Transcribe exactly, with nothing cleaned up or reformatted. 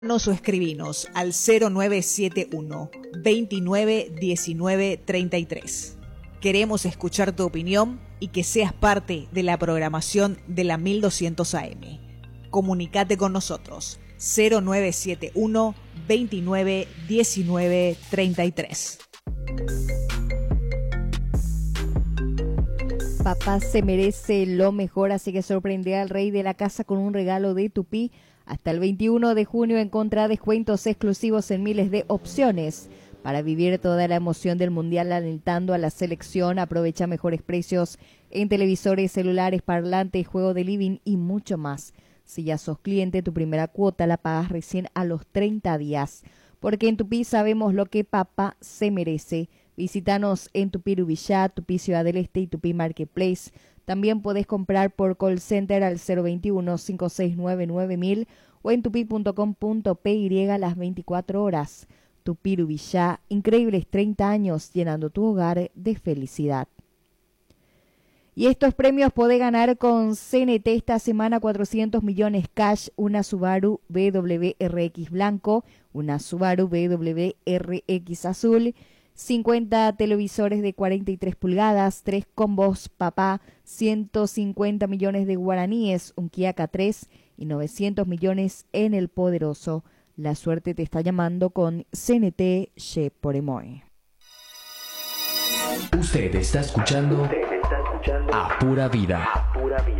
Nos o escribinos al cero nueve siete uno, veintinueve diecinueve treinta y tres. Queremos escuchar tu opinión y que seas parte de la programación de la mil doscientos A M. Comunicate con nosotros cero nueve siete uno, veintinueve diecinueve treinta y tres. Papá se merece lo mejor, así que sorprende al rey de la casa con un regalo de Tupí. Hasta el veintiuno de junio encontrá descuentos exclusivos en miles de opciones. Para vivir toda la emoción del Mundial alentando a la selección, aprovecha mejores precios en televisores, celulares, parlantes, juego de living y mucho más. Si ya sos cliente, tu primera cuota la pagas recién a los treinta días. Porque en Tupí sabemos lo que papá se merece. Visítanos en Tupí Urubillá, Tupí Ciudad del Este y Tupí Marketplace. También podés comprar por call center al cero veintiuno, cinco seis nueve nueve mil o en tupi punto com punto pe y las veinticuatro horas. Tupí Urubillá, increíbles treinta años llenando tu hogar de felicidad. Y estos premios podés ganar con C N T esta semana: cuatrocientos millones cash, una Subaru B W R X blanco, una Subaru B W R X azul, cincuenta televisores de cuarenta y tres pulgadas, tres combos papá, ciento cincuenta millones de guaraníes, un Kia K tres y novecientos millones en el Poderoso. La suerte te está llamando con C N T Che por Emoy. Usted está escuchando, Usted está escuchando a Pura Vida. A Pura Vida.